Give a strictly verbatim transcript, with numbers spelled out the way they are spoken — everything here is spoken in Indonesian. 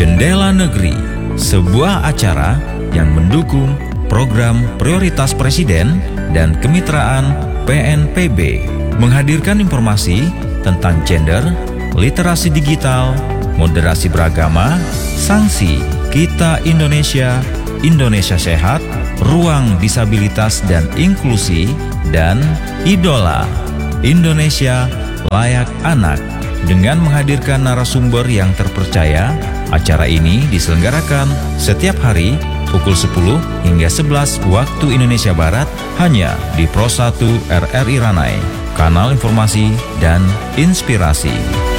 Jendela Negeri, sebuah acara yang mendukung program prioritas Presiden dan kemitraan P N P B, menghadirkan informasi tentang gender, literasi digital, moderasi beragama, sanksi, Kita Indonesia, Indonesia Sehat, ruang disabilitas dan inklusi, dan idola, Indonesia Layak Anak. Dengan menghadirkan narasumber yang terpercaya, acara ini diselenggarakan setiap hari pukul sepuluh hingga sebelas waktu Indonesia Barat hanya di Pro satu R R I Ranai, kanal informasi dan inspirasi.